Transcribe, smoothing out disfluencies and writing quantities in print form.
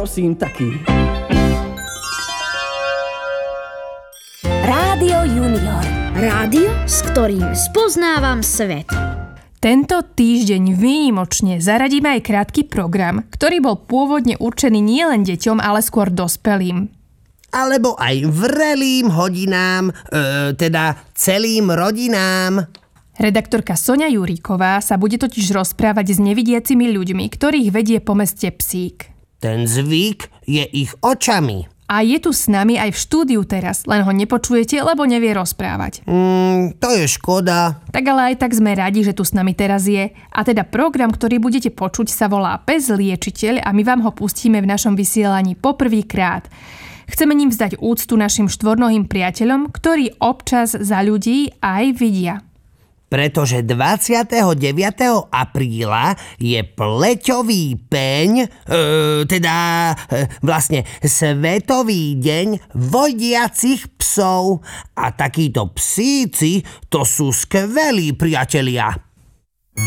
prosím, taký. Rádio Junior. Rádio, s ktorým spoznávam svet. Tento týždeň výnimočne zaradíme aj krátky program, ktorý bol pôvodne určený nielen deťom, ale skôr dospelým. Alebo aj vrelým hodinám, teda celým rodinám. Redaktorka Soňa Juríková sa bude totiž rozprávať s nevidiacimi ľuďmi, ktorých vedie po meste psík. Ten zvyk je ich očami. A je tu s nami aj v štúdiu teraz, len ho nepočujete, lebo nevie rozprávať. To je škoda. Tak ale aj tak sme radi, že tu s nami teraz je. A teda program, ktorý budete počuť, sa volá Pes liečiteľ a my vám ho pustíme v našom vysielaní poprvýkrát. Chceme ním vzdať úctu našim štvornohým priateľom, ktorí občas za ľudí aj vidia. Pretože 29. apríla je pleťový peň, vlastne Svetový deň vodiacich psov. A takíto psíci, to sú skvelí priatelia.